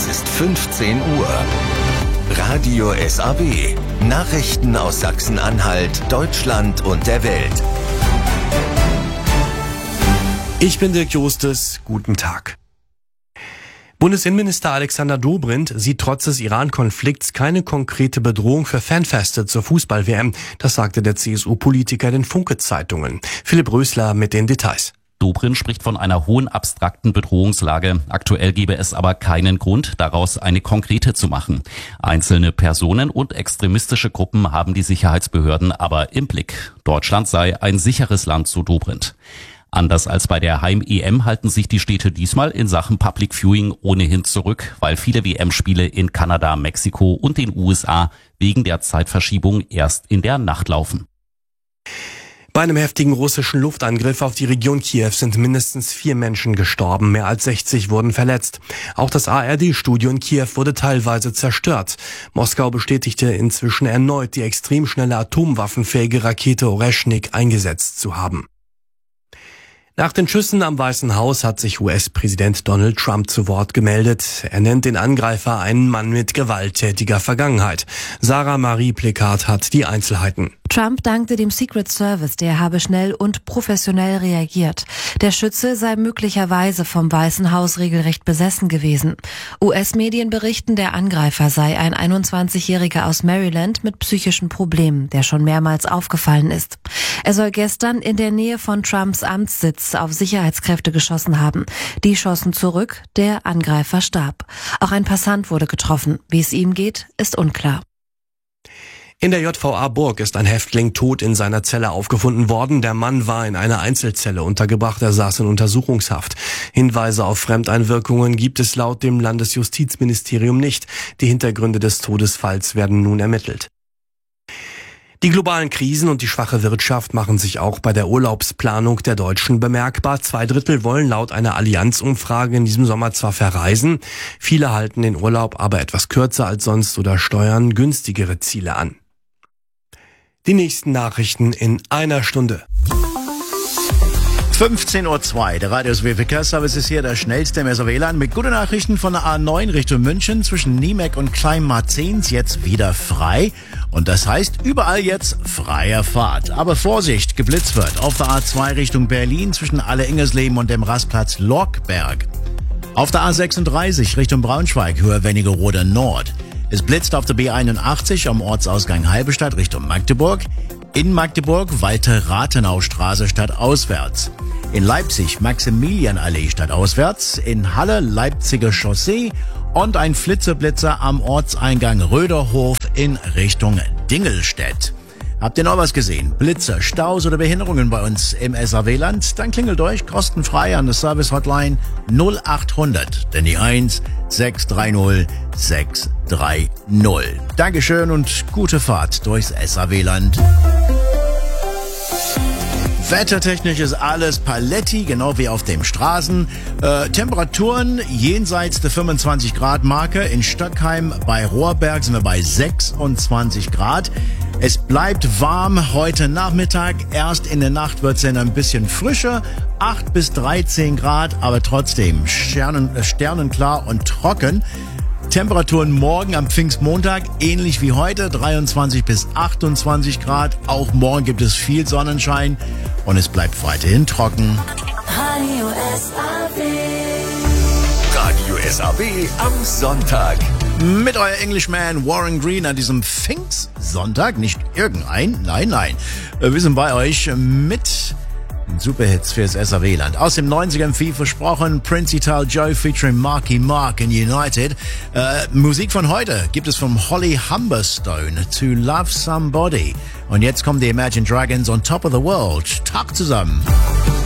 Es ist 15 Uhr. Radio SAW. Nachrichten aus Sachsen-Anhalt, Deutschland und der Welt. Ich bin Dirk Justus. Guten Tag. Bundesinnenminister Alexander Dobrindt sieht trotz des Iran-Konflikts keine konkrete Bedrohung für Fanfeste zur Fußball-WM. Das sagte der CSU-Politiker den Funke-Zeitungen. Philipp Rösler mit den Details. Dobrindt spricht von einer hohen abstrakten Bedrohungslage. Aktuell gebe es aber keinen Grund, daraus eine konkrete zu machen. Einzelne Personen und extremistische Gruppen haben die Sicherheitsbehörden aber im Blick. Deutschland sei ein sicheres Land, so Dobrindt. Anders als bei der Heim-EM halten sich die Städte diesmal in Sachen Public Viewing ohnehin zurück, weil viele WM-Spiele in Kanada, Mexiko und den USA wegen der Zeitverschiebung erst in der Nacht laufen. Bei einem heftigen russischen Luftangriff auf die Region Kiew sind mindestens 4 Menschen gestorben, mehr als 60 wurden verletzt. Auch das ARD-Studio in Kiew wurde teilweise zerstört. Moskau bestätigte inzwischen erneut, die extrem schnelle atomwaffenfähige Rakete Oreschnik eingesetzt zu haben. Nach den Schüssen am Weißen Haus hat sich US-Präsident Donald Trump zu Wort gemeldet. Er nennt den Angreifer einen Mann mit gewalttätiger Vergangenheit. Sarah Marie Plikat hat die Einzelheiten. Trump dankte dem Secret Service, der habe schnell und professionell reagiert. Der Schütze sei möglicherweise vom Weißen Haus regelrecht besessen gewesen. US-Medien berichten, der Angreifer sei ein 21-Jähriger aus Maryland mit psychischen Problemen, der schon mehrmals aufgefallen ist. Er soll gestern in der Nähe von Trumps Amtssitz auf Sicherheitskräfte geschossen haben. Die schossen zurück, der Angreifer starb. Auch ein Passant wurde getroffen. Wie es ihm geht, ist unklar. In der JVA Burg ist ein Häftling tot in seiner Zelle aufgefunden worden. Der Mann war in einer Einzelzelle untergebracht, er saß in Untersuchungshaft. Hinweise auf Fremdeinwirkungen gibt es laut dem Landesjustizministerium nicht. Die Hintergründe des Todesfalls werden nun ermittelt. Die globalen Krisen und die schwache Wirtschaft machen sich auch bei der Urlaubsplanung der Deutschen bemerkbar. 2/3 wollen laut einer Allianz-Umfrage in diesem Sommer zwar verreisen, viele halten den Urlaub aber etwas kürzer als sonst oder steuern günstigere Ziele an. Die nächsten Nachrichten in einer Stunde. 15.02 Uhr, der Radio SAW Verkehrsservice ist hier der schnellste im SAW mit guten Nachrichten von der A9 Richtung München zwischen Niemek und Kleinmarzens jetzt wieder frei. Und das heißt überall jetzt freie Fahrt. Aber Vorsicht, geblitzt wird auf der A2 Richtung Berlin zwischen Alle-Ingersleben und dem Rastplatz Lorkberg. Auf der A36 Richtung Braunschweig, Höhe Wernigerode Nord. Es blitzt auf der B81 am Ortsausgang Halberstadt Richtung Magdeburg. In Magdeburg Walter-Rathenau-Straße stadtauswärts. In Leipzig Maximilianallee stadtauswärts. In Halle Leipziger Chaussee. Und ein Flitzeblitzer am Ortseingang Röderhof in Richtung Dingelstedt. Habt ihr noch was gesehen? Blitzer, Staus oder Behinderungen bei uns im SAW-Land? Dann klingelt durch, kostenfrei an der Service-Hotline 0800, denn die 1 630 630. Dankeschön und gute Fahrt durchs SAW-Land. Wettertechnisch ist alles paletti, genau wie auf den Straßen. Temperaturen jenseits der 25 Grad Marke. In Stöckheim bei Rohrberg sind wir bei 26 Grad. Es bleibt warm heute Nachmittag. Erst in der Nacht wird es dann ein bisschen frischer. 8 bis 13 Grad, aber trotzdem sternenklar und trocken. Temperaturen morgen am Pfingstmontag ähnlich wie heute, 23 bis 28 Grad. Auch morgen gibt es viel Sonnenschein und es bleibt weiterhin trocken. Radio SAW am Sonntag. Mit euer Englishman Warren Green an diesem Pfingstsonntag, nicht irgendein, nein. Wir sind bei euch mit Superhits fürs SAW-Land. Aus dem 90ern viel versprochen, Prince Ital Joe featuring Marky Mark in United. Musik von heute gibt es vom Holly Humberstone, To Love Somebody. Und jetzt kommen die Imagine Dragons on Top of the World. Tag zusammen.